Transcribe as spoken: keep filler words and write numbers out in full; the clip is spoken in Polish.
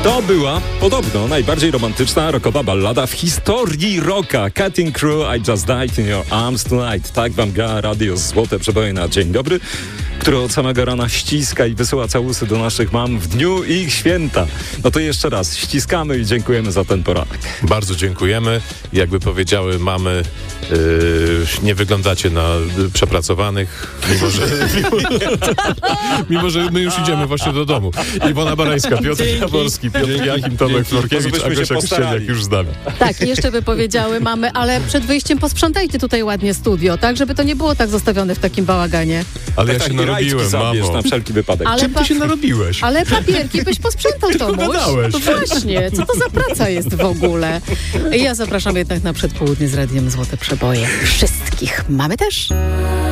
To była podobno najbardziej romantyczna rockowa ballada w historii rocka. Cutting Crew, I Just Died in Your Arms Tonight. Tak wam gra radio Złote Przeboje na dzień dobry, który od samego rana ściska i wysyła całusy do naszych mam w dniu ich święta. No to jeszcze raz ściskamy i dziękujemy za ten poranek. Bardzo dziękujemy. Jakby powiedziały mamy, yy, nie wyglądacie na przepracowanych, mimo że, mimo, mimo że my już idziemy właśnie do domu. Iwona Barańska, Piotr Jaworski, Piotr Jachim, Tomek Florkiewicz, a Gosia Kościelniak już z nami. Tak, jeszcze by powiedziały mamy, ale przed wyjściem posprzątajcie tutaj ładnie studio, tak, żeby to nie było tak zostawione w takim bałaganie. Ale ja tak, się tak, narobiłem, mamo. Na wszelki wypadek. Ale Czym ty się narobiłeś? Ale papierki byś posprzątał, Tomuś. gadałeś. No właśnie, co to za praca jest w ogóle? Ja zapraszam jednak na przedpołudnie z Radiem Złote Przeboje. Wszystkich mamy też.